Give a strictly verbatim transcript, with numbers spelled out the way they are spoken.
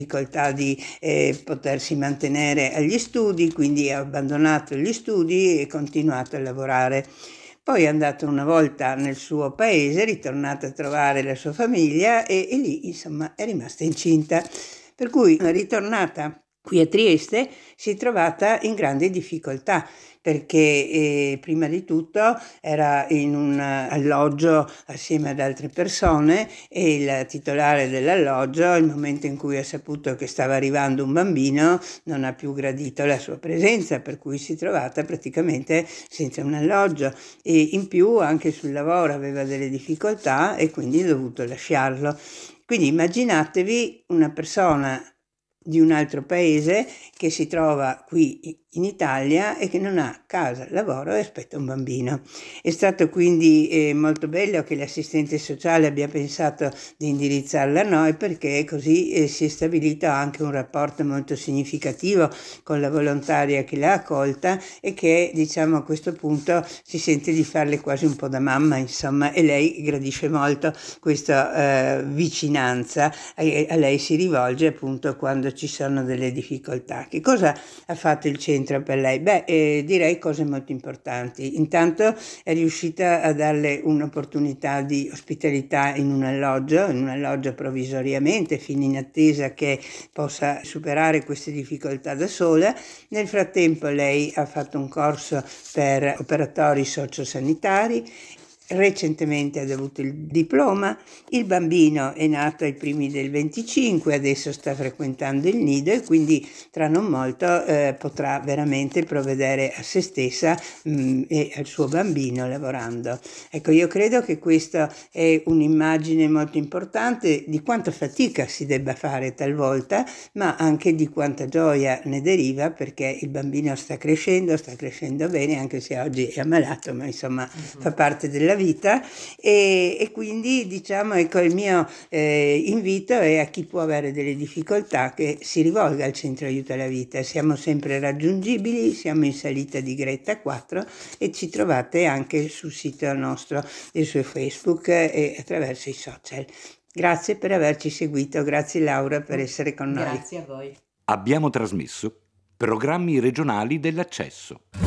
difficoltà di eh, potersi mantenere agli studi, quindi ha abbandonato gli studi e continuato a lavorare. Poi è andato una volta nel suo paese, è ritornato a trovare la sua famiglia e, e lì insomma è rimasta incinta. Per cui è ritornata qui a Trieste, si è trovata in grande difficoltà perché eh, prima di tutto era in un alloggio assieme ad altre persone e il titolare dell'alloggio, al momento in cui ha saputo che stava arrivando un bambino, non ha più gradito la sua presenza, per cui si è trovata praticamente senza un alloggio e in più anche sul lavoro aveva delle difficoltà e quindi ha dovuto lasciarlo. Quindi immaginatevi una persona di un altro paese che si trova qui in Italia e che non ha casa, lavoro e aspetta un bambino. È stato quindi eh, molto bello che l'assistente sociale abbia pensato di indirizzarla a noi, perché così eh, si è stabilito anche un rapporto molto significativo con la volontaria che l'ha accolta e che, diciamo, a questo punto si sente di farle quasi un po' da mamma, insomma, e lei gradisce molto questa eh, vicinanza, e a lei si rivolge appunto quando ci sono delle difficoltà. Che cosa ha fatto il centro per lei? Beh, eh, direi cose molto importanti. Intanto è riuscita a darle un'opportunità di ospitalità in un alloggio, in un alloggio provvisoriamente, fino in attesa che possa superare queste difficoltà da sola. Nel frattempo lei ha fatto un corso per operatori sociosanitari. Recentemente ha avuto il diploma, il bambino è nato ai primi del venticinque, adesso sta frequentando il nido e quindi tra non molto eh, potrà veramente provvedere a se stessa mh, e al suo bambino lavorando. Ecco, io credo che questa è un'immagine molto importante di quanta fatica si debba fare talvolta, ma anche di quanta gioia ne deriva, perché il bambino sta crescendo, sta crescendo bene, anche se oggi è ammalato, ma insomma uh-huh. fa parte della vita e, e quindi diciamo ecco il mio eh, invito è a chi può avere delle difficoltà che si rivolga al centro aiuto alla vita. Siamo sempre raggiungibili, siamo in salita di Greta quattro e ci trovate anche sul sito nostro e su Facebook e attraverso i social. Grazie per averci seguito, grazie Laura per essere con noi. Grazie a voi. Abbiamo trasmesso programmi regionali dell'accesso.